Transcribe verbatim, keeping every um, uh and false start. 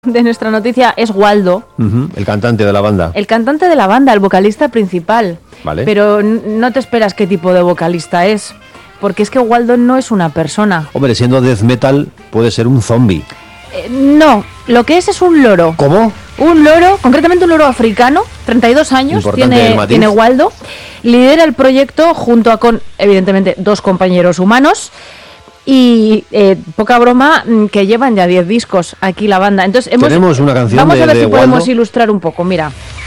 de nuestra noticia es Waldo. Uh-huh, el cantante de la banda. El cantante de la banda, el vocalista principal. Vale. Pero n- no te esperas qué tipo de vocalista es, porque es que Waldo no es una persona. Hombre, siendo death metal puede ser un zombie. Eh, no, lo que es es un loro. ¿Cómo? Un loro, concretamente un loro africano, treinta y dos años, Importante el tiene, matiz. tiene Waldo. Lidera el proyecto junto a con, evidentemente, dos compañeros humanos. Y eh, poca broma, mm, que llevan ya diez discos aquí la banda. Entonces hemos, Tenemos una canción vamos de- a ver de si podemos Waldo. ilustrar un poco, mira.